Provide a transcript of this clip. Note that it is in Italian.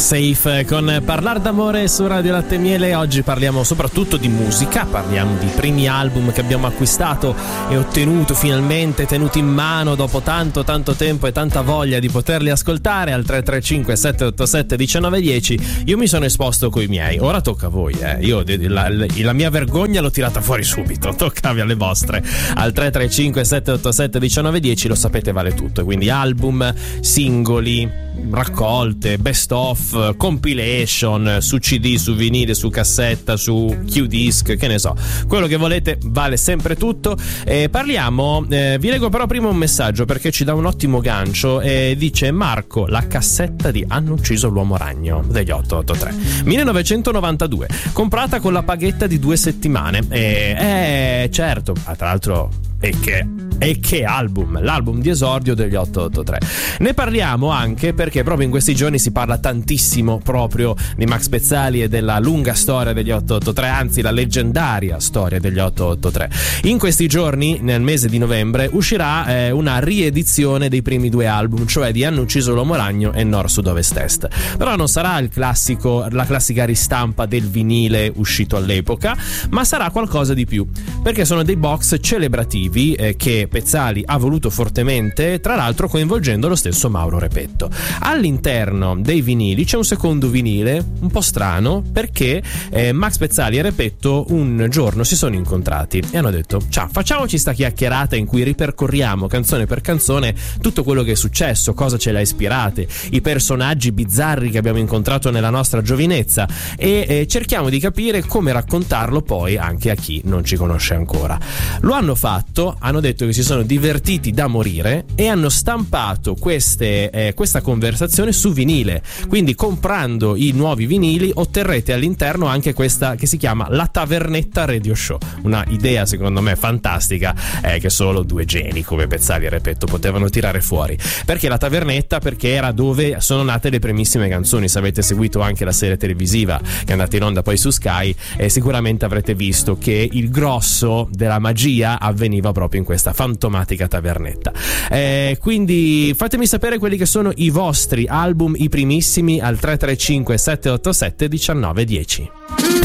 Safe con Parlar d'amore su Radio Latte e Miele. Oggi parliamo soprattutto di musica, parliamo di primi album che abbiamo acquistato e ottenuto finalmente, tenuti in mano dopo tanto tempo e tanta voglia di poterli ascoltare al 335 787 1910. Io mi sono esposto coi miei, ora tocca a voi. Io la mia vergogna l'ho tirata fuori subito, toccavi alle vostre. Al 335 787 1910 lo sapete, vale tutto, quindi album, singoli, raccolte, best of, compilation, su CD, su vinile, su cassetta, su Q-Disc, che ne so, quello che volete, vale sempre tutto. Parliamo, vi leggo però prima un messaggio perché ci dà un ottimo gancio. Dice Marco: la cassetta di Hanno ucciso l'uomo ragno degli 883 1992, comprata con la paghetta di 2 settimane. Certo, tra l'altro, e che album, l'album di esordio degli 883. Ne parliamo anche perché proprio in questi giorni si parla tantissimo proprio di Max Pezzali e della lunga storia degli 883, anzi la leggendaria storia degli 883. In questi giorni, nel mese di novembre, uscirà una riedizione dei primi 2 album, cioè di Hanno ucciso l'uomo ragno e Nord Sud Ovest Est. Però non sarà la classica ristampa del vinile uscito all'epoca, ma sarà qualcosa di più, perché sono dei box celebrativi che Pezzali ha voluto fortemente, tra l'altro coinvolgendo lo stesso Mauro Repetto. All'interno dei vinili c'è un secondo vinile un po' strano, perché Max Pezzali e Repetto un giorno si sono incontrati e hanno detto: ciao, facciamoci sta chiacchierata in cui ripercorriamo canzone per canzone tutto quello che è successo, cosa ce l'ha ispirate, i personaggi bizzarri che abbiamo incontrato nella nostra giovinezza, e cerchiamo di capire come raccontarlo poi anche a chi non ci conosce ancora. Lo hanno fatto, hanno detto che si sono divertiti da morire e hanno stampato questa conversazione su vinile. Quindi comprando i nuovi vinili otterrete all'interno anche questa che si chiama La Tavernetta Radio Show, una idea secondo me fantastica, che solo 2 geni come Pezzali e Repetto potevano tirare fuori. Perché La Tavernetta? Perché era dove sono nate le primissime canzoni. Se avete seguito anche la serie televisiva che è andata in onda poi su Sky, sicuramente avrete visto che il grosso della magia avveniva proprio in questa fantomatica tavernetta. Quindi fatemi sapere quelli che sono i vostri album, i primissimi, al 335 787 1910.